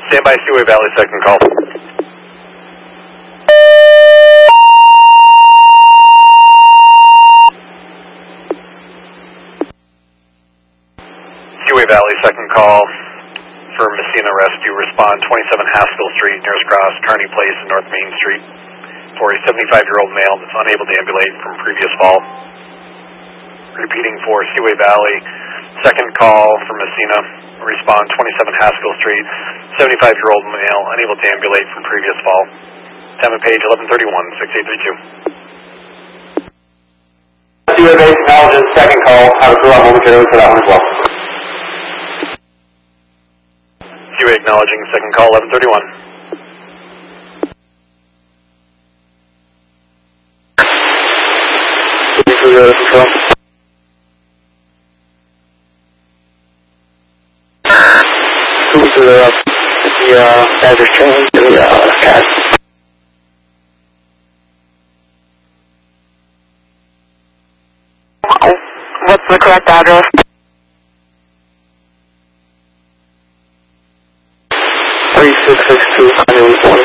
Stand by, Seaway Valley, second call. Seaway Valley, second call for Messina Rescue. Respond 27 Haskell Street, nearest cross, Kearney Place, and North Main Street, for a 75-year-old male that's unable to ambulate from previous fall. Repeating for Seaway Valley, second call for Messina. Respond 27 Haskell Street, 75-year-old male unable to ambulate from previous fall. Time of page 1131, 6832. Seaway Base acknowledges second call. Have a crew on momentarily for that one as well. Seaway acknowledging second call, 1131. The Badger train to the CAD. What's the correct address? 3662 Highway 1.